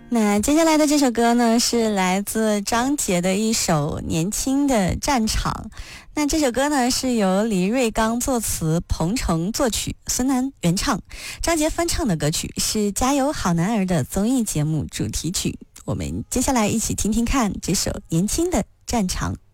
那接下来的这首歌呢，是来自张杰的一首《年轻的战场》。那这首歌呢，是由黎瑞刚作词，彭程作曲，孙楠原唱，张杰翻唱的歌曲，是《加油好男儿》的综艺节目主题曲。我们接下来一起听听看这首《年轻的战场》。